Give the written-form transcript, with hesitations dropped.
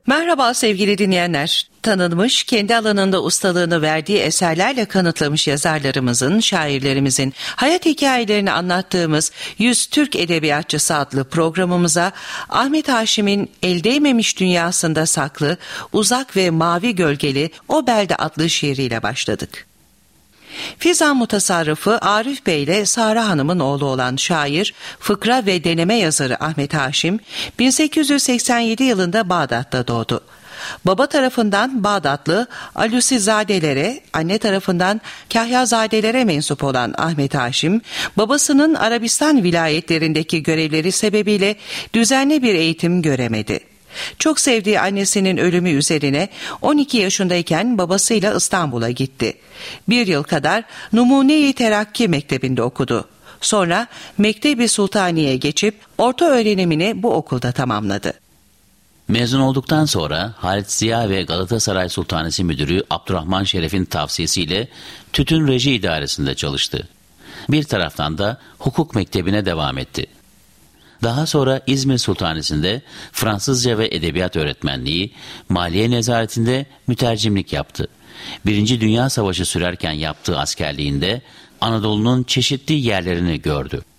Merhaba sevgili dinleyenler. Tanınmış, kendi alanında ustalığını verdiği eserlerle kanıtlamış yazarlarımızın, şairlerimizin hayat hikayelerini anlattığımız 100 Türk Edebiyatçısı adlı programımıza Ahmet Haşim'in El Değmemiş Dünyasında Saklı, Uzak ve Mavi Gölgeli O Belde adlı şiiriyle başladık. Fizan Mutasarrıfı Arif Bey ile Sara Hanım'ın oğlu olan şair, fıkra ve deneme yazarı Ahmet Haşim, 1887 yılında Bağdat'ta doğdu. Baba tarafından Bağdatlı Alusizadelere, anne tarafından Kahyazadelere mensup olan Ahmet Haşim, babasının Arabistan vilayetlerindeki görevleri sebebiyle düzenli bir eğitim göremedi. Çok sevdiği annesinin ölümü üzerine 12 yaşındayken babasıyla İstanbul'a gitti. Bir yıl kadar Numune-i Terakki Mektebi'nde okudu. Sonra Mektebi Sultaniye'ye geçip orta öğrenimini bu okulda tamamladı. Mezun olduktan sonra Halit Ziya ve Galatasaray Sultanesi Müdürü Abdurrahman Şeref'in tavsiyesiyle Tütün Reji İdaresi'nde çalıştı. Bir taraftan da hukuk mektebine devam etti. Daha sonra İzmir Sultanesi'nde Fransızca ve edebiyat öğretmenliği, Maliye Nezaretinde mütercimlik yaptı. Birinci Dünya Savaşı sürerken yaptığı askerliğinde Anadolu'nun çeşitli yerlerini gördü.